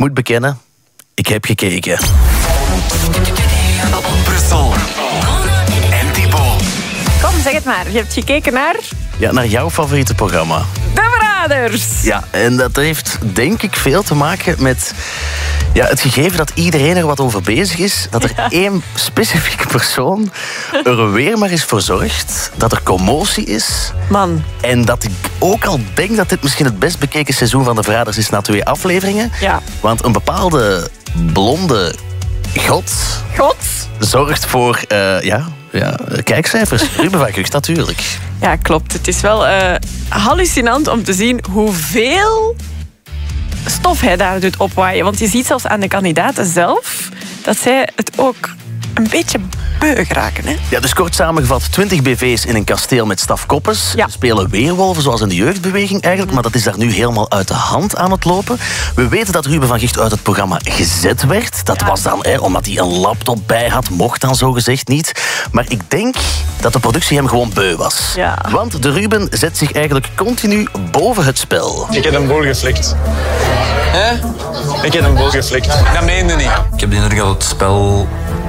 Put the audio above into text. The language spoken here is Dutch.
moet bekennen, ik heb gekeken. Brussel en Thibaut. Kom, zeg het maar. Je hebt gekeken naar Ja, naar jouw favoriete programma. De Verraders. Ja, en dat heeft denk ik veel te maken met het gegeven dat iedereen er wat over bezig is. Dat er één specifieke persoon er weer maar eens voor zorgt dat er commotie is. Man. En dat ik ook al denk dat dit misschien het best bekeken seizoen van De Verraders is na 2 afleveringen. Ja. Want een bepaalde blonde god zorgt voor kijkcijfers. Ruben van Gucht natuurlijk. Ja, klopt. Het is wel hallucinant om te zien hoeveel stof hij daar doet opwaaien. Want je ziet zelfs aan de kandidaten zelf dat zij het ook een beetje beu geraken. Hè? Ja, dus kort samengevat, 20 BV's in een kasteel met stafkoppers. Ja. Ze spelen weerwolven, zoals in de jeugdbeweging eigenlijk. Maar dat is daar nu helemaal uit de hand aan het lopen. We weten dat Ruben van Gicht uit het programma gezet werd. Dat was dan omdat hij een laptop bij had. Mocht dan zogezegd niet. Maar ik denk dat de productie hem gewoon beu was. Ja. Want de Ruben zet zich eigenlijk continu boven het spel. Ik heb een bol geflikt. Hè? Ik heb een bol geflikt. Dat meende niet. Ik heb de indruk dat het spel